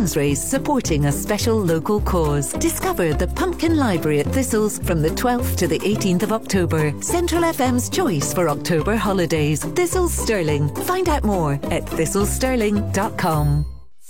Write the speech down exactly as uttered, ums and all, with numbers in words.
funds raised supporting a special local cause. Discover the Pumpkin Library at Thistles from the twelfth to the eighteenth of October. Central F M's choice for October holidays. Thistles Stirling. Find out more at thistlestirling dot com.